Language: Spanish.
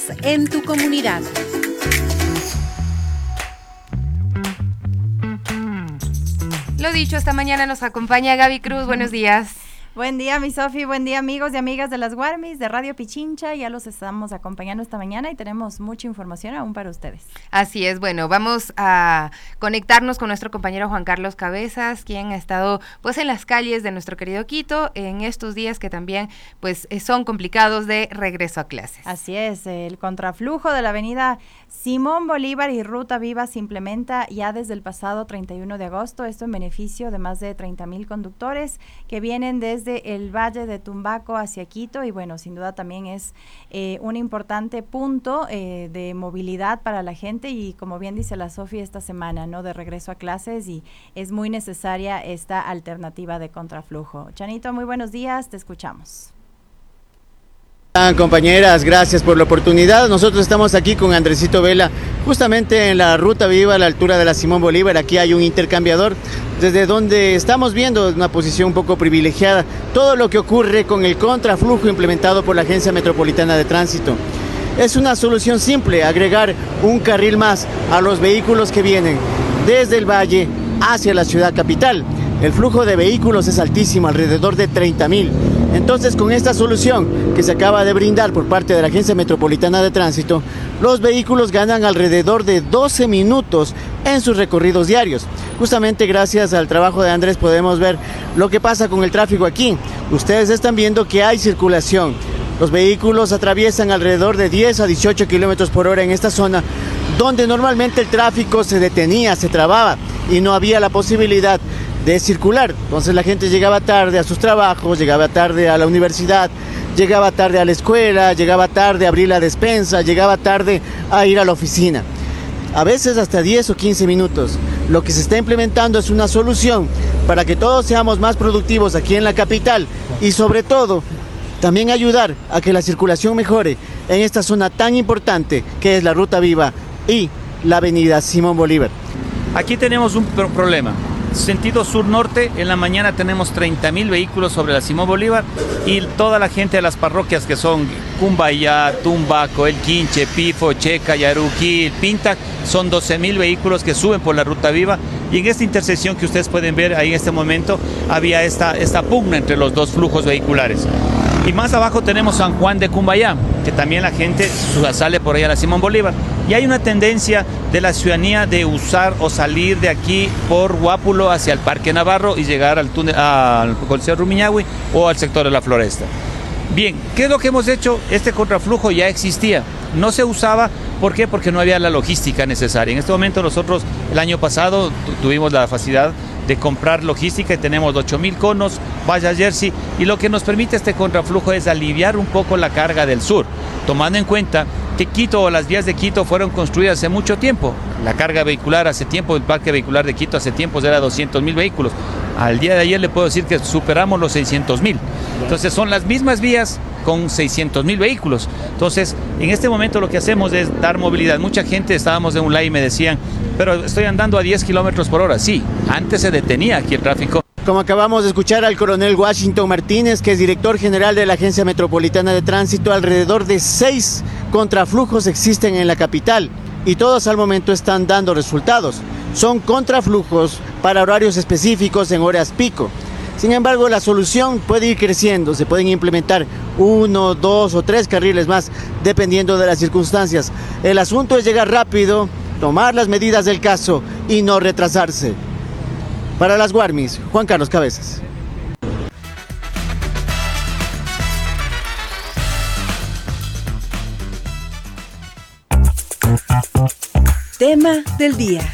en tu comunidad. Lo dicho, esta mañana nos acompaña Gaby Cruz. Buenos días. Buen día, mi Sofi, buen día, amigos y amigas de las Guarmis, de Radio Pichincha. Ya los estamos acompañando esta mañana y tenemos mucha información aún para ustedes. Así es, bueno, vamos a conectarnos con nuestro compañero Juan Carlos Cabezas, quien ha estado pues en las calles de nuestro querido Quito en estos días que también pues son complicados de regreso a clases. Así es, el contraflujo de la avenida Simón Bolívar y Ruta Viva se implementa ya desde el pasado 31 de agosto, esto en beneficio de más de 30,000 conductores que vienen desde el Valle de Tumbaco hacia Quito y bueno, sin duda también es un importante punto de movilidad para la gente y como bien dice la Sofi esta semana, ¿no? De regreso a clases y es muy necesaria esta alternativa de contraflujo. Chanito, muy buenos días, te escuchamos. Compañeras, gracias por la oportunidad. Nosotros estamos aquí con Andresito Vela, justamente en la Ruta Viva a la altura de la Simón Bolívar. Aquí hay un intercambiador desde donde estamos viendo una posición un poco privilegiada todo lo que ocurre con el contraflujo implementado por la Agencia Metropolitana de Tránsito. Es una solución simple, agregar un carril más a los vehículos que vienen desde el valle hacia la ciudad capital. El flujo de vehículos es altísimo, alrededor de 30,000. Entonces, con esta solución que se acaba de brindar por parte de la Agencia Metropolitana de Tránsito, los vehículos ganan alrededor de 12 minutos en sus recorridos diarios. Justamente gracias al trabajo de Andrés podemos ver lo que pasa con el tráfico aquí. Ustedes están viendo que hay circulación. Los vehículos atraviesan alrededor de 10 a 18 kilómetros por hora en esta zona, donde normalmente el tráfico se detenía, se trababa y no había la posibilidad de circular. Entonces la gente llegaba tarde a sus trabajos, llegaba tarde a la universidad, llegaba tarde a la escuela, llegaba tarde a abrir la despensa, llegaba tarde a ir a la oficina. A veces hasta 10 o 15 minutos. Lo que se está implementando es una solución para que todos seamos más productivos aquí en la capital y sobre todo también ayudar a que la circulación mejore en esta zona tan importante que es la Ruta Viva y la avenida Simón Bolívar. Aquí tenemos un problema. Sentido sur-norte, en la mañana tenemos 30,000 vehículos sobre la Simón Bolívar y toda la gente de las parroquias que son Cumbayá, Tumbaco, El Quinche, Pifo, Checa, Yaruquí, Pintac, son 12,000 vehículos que suben por la Ruta Viva y en esta intersección que ustedes pueden ver ahí en este momento había esta pugna entre los dos flujos vehiculares. Y más abajo tenemos San Juan de Cumbayá, que también la gente sale por ahí a la Simón Bolívar. Y hay una tendencia de la ciudadanía de usar o salir de aquí por Guápulo hacia el Parque Navarro y llegar al túnel, al Coliseo Rumiñahui o al sector de la Floresta. Bien, ¿qué es lo que hemos hecho? Este contraflujo ya existía, no se usaba. ¿Por qué? Porque no había la logística necesaria. En este momento nosotros el año pasado tuvimos la facilidad de comprar logística y tenemos 8,000 conos, valla Jersey, y lo que nos permite este contraflujo es aliviar un poco la carga del sur, tomando en cuenta que Quito o las vías de Quito fueron construidas hace mucho tiempo. La carga vehicular hace tiempo, el parque vehicular de Quito hace tiempo era 200,000 vehículos. Al día de ayer le puedo decir que superamos los 600,000. Entonces son las mismas vías con 600,000 vehículos. Entonces, en este momento lo que hacemos es dar movilidad. Mucha gente, estábamos en un live y me decían, pero estoy andando a 10 kilómetros por hora. Sí, antes se detenía aquí el tráfico. Como acabamos de escuchar al coronel Washington Martínez, que es director general de la Agencia Metropolitana de Tránsito, alrededor de 6 contraflujos existen en la capital y todos al momento están dando resultados. Son contraflujos para horarios específicos en horas pico. Sin embargo, la solución puede ir creciendo, se pueden implementar 1, 2 o 3 carriles más, dependiendo de las circunstancias. El asunto es llegar rápido, tomar las medidas del caso y no retrasarse. Para las Guarmis, Juan Carlos Cabezas. Tema del día.